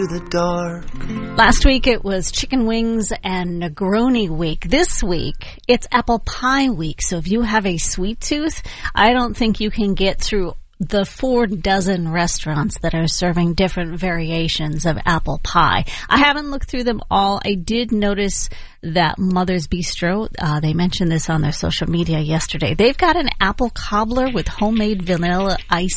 the dark. Last week it was chicken wings and Negroni week. This week it's apple pie week. So if you have a sweet tooth, I don't think you can get through the 4 dozen restaurants that are serving different variations of apple pie. I haven't looked through them all. I did notice that Mother's Bistro, they mentioned this on their social media yesterday. They've got an apple cobbler with homemade vanilla ice